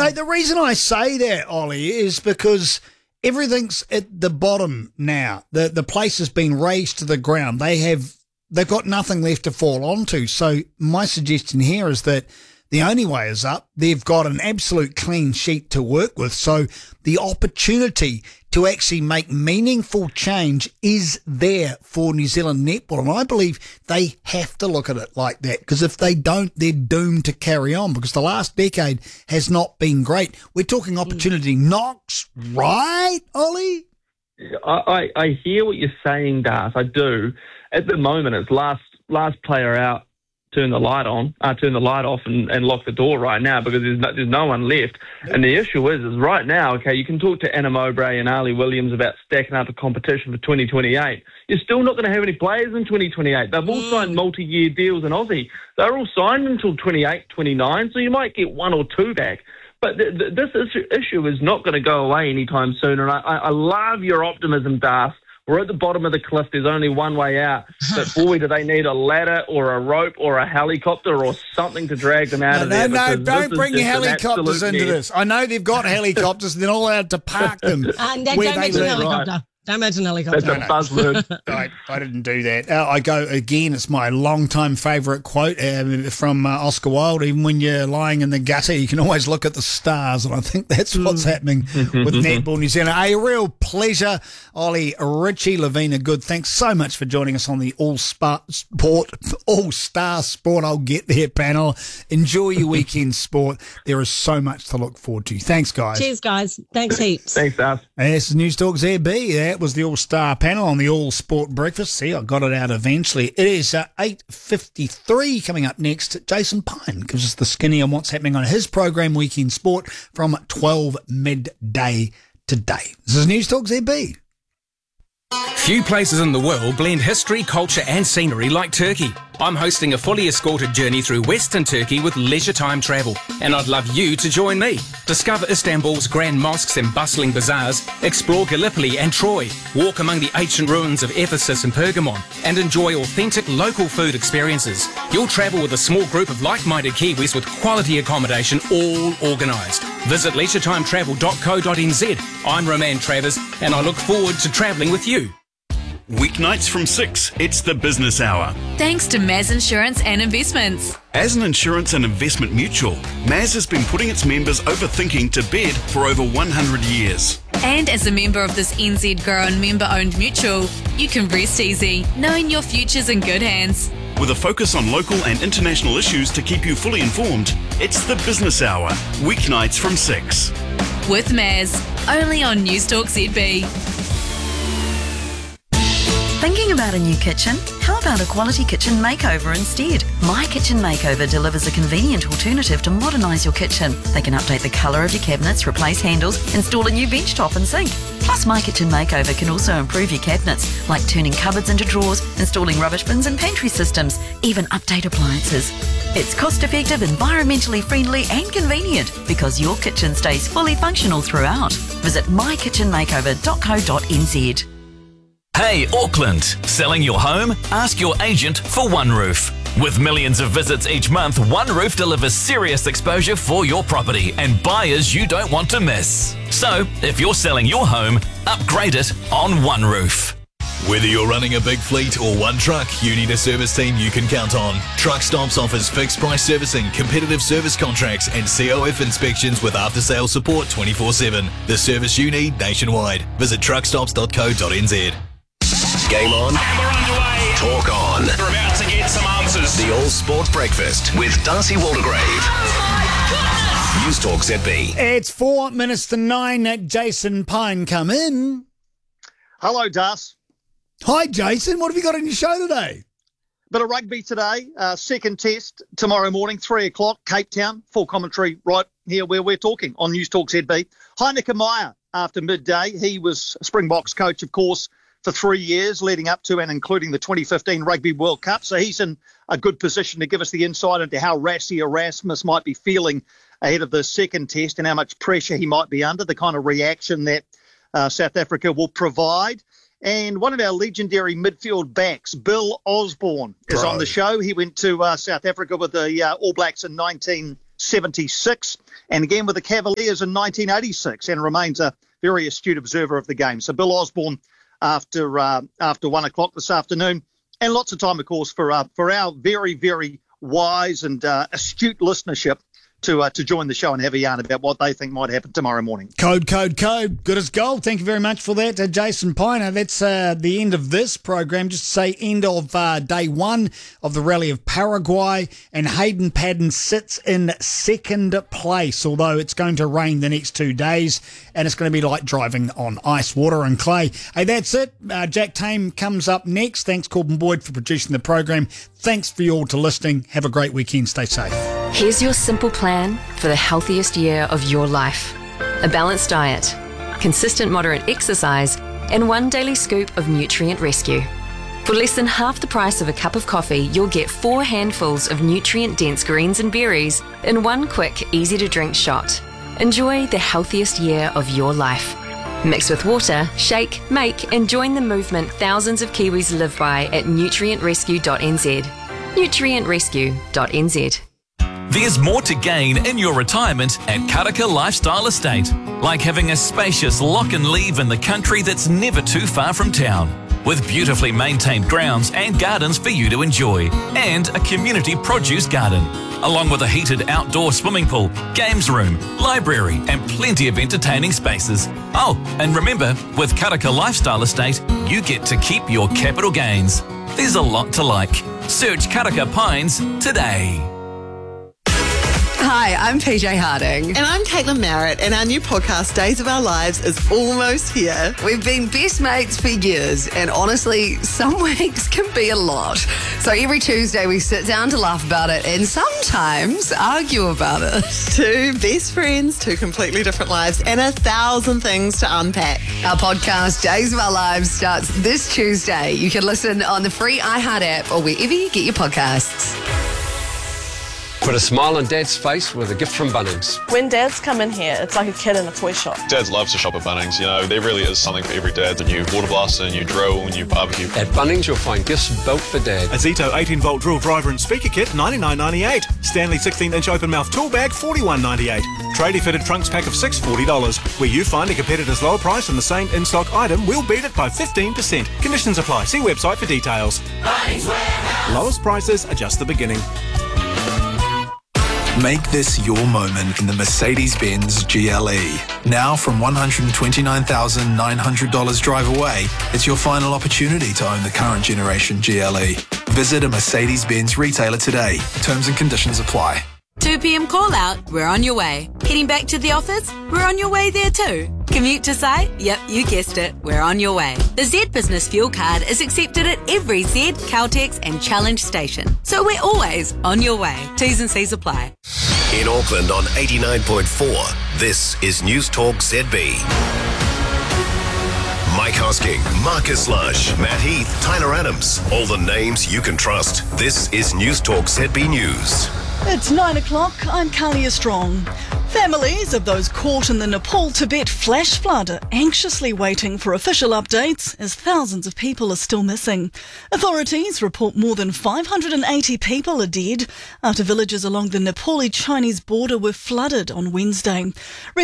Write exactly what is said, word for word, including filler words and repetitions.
Mate, the reason I say that, Ollie, is because everything's at the bottom now. The the place has been razed to the ground. They have they've got nothing left to fall onto. So my suggestion here is that the only way is up. They've got an absolute clean sheet to work with. So the opportunity to actually make meaningful change is there for New Zealand netball. And I believe they have to look at it like that, because if they don't, they're doomed to carry on, because the last decade has not been great. We're talking opportunity knocks, right, Ollie? I, I, I hear what you're saying, Darth. I do. At the moment, it's last last player out, turn the light on, uh, turn the light off and, and lock the door right now, because there's no, there's no one left. And the issue is, is right now, okay, you can talk to Anna Mowbray and Ali Williams about stacking up a competition for twenty twenty-eight. You're still not going to have any players in twenty twenty-eight. They've all signed multi-year deals in Aussie. They're all signed until twenty-eight, twenty-nine, so you might get one or two back. But th- th- this issue, issue is not going to go away anytime soon. And I, I, I love your optimism, Darth. We're at the bottom of the cliff. There's only one way out. But boy, do they need a ladder or a rope or a helicopter or something to drag them out no, of there. No, no, don't bring your helicopters into this. I know they've got helicopters and they're not allowed to park them. Uh, don't where mention they helicopter. Right. Don't mention helicopter. That's a buzzword. I, I didn't do that. Uh, I go again. It's my long-time favourite quote um, from uh, Oscar Wilde. Even when you're lying in the gutter, you can always look at the stars, and I think that's what's happening with Netball New Zealand. A real pleasure, Ollie, Richie, Lavina Good. Thanks so much for joining us on the All Sport, All Star Sport. I'll get there panel. Enjoy your weekend sport. There is so much to look forward to. Thanks, guys. Cheers, guys. Thanks heaps. Thanks, Darth. This is News Talk Z B. That was the All-Star panel on the All-Sport Breakfast. See, I got it out eventually. It is uh, eight fifty-three. Coming up next, Jason Pine gives us the skinny on what's happening on his program, Weekend Sport, from twelve midday today. This is News Talk Z B. Few places in the world blend history, culture and scenery like Turkey. I'm hosting a fully escorted journey through Western Turkey with Leisure Time Travel, and I'd love you to join me. Discover Istanbul's grand mosques and bustling bazaars, explore Gallipoli and Troy, walk among the ancient ruins of Ephesus and Pergamon, and enjoy authentic local food experiences. You'll travel with a small group of like-minded Kiwis with quality accommodation, all organised. Visit leisure time travel dot co dot n z. I'm Roman Travers, and I look forward to travelling with you. Weeknights from six, it's the Business Hour. Thanks to Maz Insurance and Investments. As an insurance and investment mutual, Maz has been putting its members overthinking to bed for over one hundred years. And as a member of this N Z-grown member-owned mutual, you can rest easy, knowing your future's in good hands. With a focus on local and international issues to keep you fully informed, it's the Business Hour, weeknights from six. With Maz, only on News Talk Z B. Thinking about a new kitchen? How about a quality kitchen makeover instead? My Kitchen Makeover delivers a convenient alternative to modernise your kitchen. They can update the colour of your cabinets, replace handles, install a new bench top and sink. Plus, My Kitchen Makeover can also improve your cabinets, like turning cupboards into drawers, installing rubbish bins and pantry systems, even update appliances. It's cost-effective, environmentally friendly and convenient because your kitchen stays fully functional throughout. Visit my kitchen makeover dot co dot n z. Hey Auckland, selling your home? Ask your agent for OneRoof. With millions of visits each month, OneRoof delivers serious exposure for your property and buyers you don't want to miss. So, if you're selling your home, upgrade it on OneRoof. Whether you're running a big fleet or one truck, you need a service team you can count on. Truck Stops offers fixed price servicing, competitive service contracts and C O F inspections with after sales support twenty-four seven. The service you need nationwide. Visit truck stops dot co dot n z. Game on. And we're underway. Talk on. We're about to get some answers. The All Sport Breakfast with Darcy Waldegrave. Oh News Talk Z B. It's four minutes to nine. Jason Pine, come in. Hello, Das. Hi, Jason. What have you got on your show today? Bit of rugby today. Uh, second test tomorrow morning, three o'clock, Cape Town. Full commentary right here where we're talking on News Talk Z B. Heineke Meyer after midday. He was Springboks coach, of course, for three years leading up to and including the twenty fifteen Rugby World Cup. So he's in a good position to give us the insight into how Rassie Erasmus might be feeling ahead of the second test and how much pressure he might be under, the kind of reaction that uh, South Africa will provide. And one of our legendary midfield backs, Bill Osborne, is Bro. on the show. He went to uh, South Africa with the uh, All Blacks in nineteen seventy-six, and again with the Cavaliers in nineteen eighty-six, and remains a very astute observer of the game. So Bill Osborne after uh, after one o'clock this afternoon, and lots of time, of course, for uh, for our very, very wise and uh, astute listenership to uh, to join the show and have a yarn about what they think might happen tomorrow morning. Code, code, code. Good as gold. Thank you very much for that, uh, Jason Piner. That's uh, the end of this program. Just to say, end of uh, day one of the Rally of Paraguay, and Hayden Paddon sits in second place, although it's going to rain the next two days, and it's going to be like driving on ice, water and clay. Hey, that's it. Uh, Jack Tame comes up next. Thanks, Corbin Boyd, for producing the program. Thanks for you all to listening. Have a great weekend. Stay safe. Here's your simple plan for the healthiest year of your life. A balanced diet, consistent moderate exercise, and one daily scoop of Nutrient Rescue. For less than half the price of a cup of coffee, you'll get four handfuls of nutrient-dense greens and berries in one quick, easy-to-drink shot. Enjoy the healthiest year of your life. Mix with water, shake, make, and join the movement thousands of Kiwis live by at nutrient rescue dot n z. nutrient rescue dot n z. There's more to gain in your retirement at Karaka Lifestyle Estate, like having a spacious lock and leave in the country that's never too far from town, with beautifully maintained grounds and gardens for you to enjoy, and a community produce garden, along with a heated outdoor swimming pool, games room, library, and plenty of entertaining spaces. Oh, and remember, with Karaka Lifestyle Estate, you get to keep your capital gains. There's a lot to like. Search Karaka Pines today. Hi, I'm P J Harding. And I'm Caitlin Merritt, and our new podcast, Days of Our Lives, is almost here. We've been best mates for years, and honestly, some weeks can be a lot. So every Tuesday we sit down to laugh about it and sometimes argue about it. Two best friends, two completely different lives, and a thousand things to unpack. Our podcast, Days of Our Lives, starts this Tuesday. You can listen on the free iHeart app or wherever you get your podcasts. Put a smile on Dad's face with a gift from Bunnings. When dads come in here, it's like a kid in a toy shop. Dads love to shop at Bunnings. You know, there really is something for every dad. A new water blaster, a new drill, a new barbecue. At Bunnings, you'll find gifts built for Dad. A Zito eighteen volt drill driver and speaker kit, ninety-nine ninety-eight. Stanley sixteen inch open mouth tool bag, forty-one ninety-eight. Tradie fitted trunks pack of six, forty dollars. Where you find a competitor's lower price on the same in-stock item, we'll beat it by fifteen percent. Conditions apply. See website for details. Bunnings Warehouse. Lowest prices are just the beginning. Make this your moment in the Mercedes-Benz G L E. Now from one hundred twenty-nine thousand nine hundred dollars drive away, it's your final opportunity to own the current generation G L E. Visit a Mercedes-Benz retailer today. Terms and conditions apply. two p.m. call out, we're on your way. Heading back to the office, we're on your way there too. Commute to site? Yep, you guessed it, we're on your way. The Z Business Fuel Card is accepted at every Z, Caltex and Challenge station. So we're always on your way. T's and C's apply. In Auckland on eighty-nine point four, this is News Talk Z B. Mike Hosking, Marcus Lush, Matt Heath, Tyler Adams. All the names you can trust. This is News Talk Z B News. It's nine o'clock. I'm Kalia Strong. Families of those caught in the Nepal-Tibet flash flood are anxiously waiting for official updates as thousands of people are still missing. Authorities report more than five hundred eighty people are dead after villages along the Nepali-Chinese border were flooded on Wednesday.